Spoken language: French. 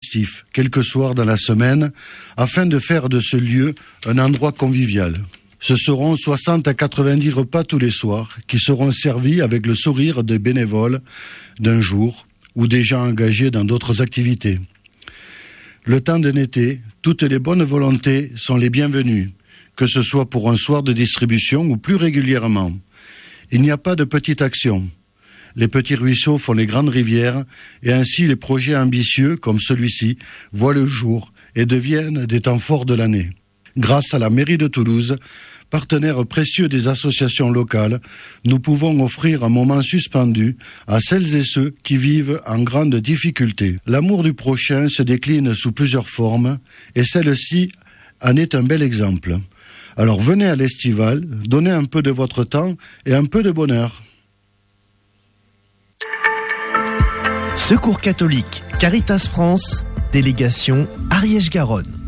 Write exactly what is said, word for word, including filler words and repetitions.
festifs, quelques soirs dans la semaine, afin de faire de ce lieu un endroit convivial. Ce seront soixante à quatre-vingt-dix repas tous les soirs qui seront servis avec le sourire des bénévoles d'un jour ou des gens engagés dans d'autres activités. Le temps d'un été, toutes les bonnes volontés sont les bienvenues, que ce soit pour un soir de distribution ou plus régulièrement. Il n'y a pas de petite action. Les petits ruisseaux font les grandes rivières et ainsi les projets ambitieux comme celui-ci voient le jour et deviennent des temps forts de l'année. Grâce à la mairie de Toulouse, partenaire précieux des associations locales, nous pouvons offrir un moment suspendu à celles et ceux qui vivent en grande difficulté. L'amour du prochain se décline sous plusieurs formes et celle-ci en est un bel exemple. Alors venez à l'Estival, donnez un peu de votre temps et un peu de bonheur. Secours catholique, Caritas France, délégation Ariège-Garonne.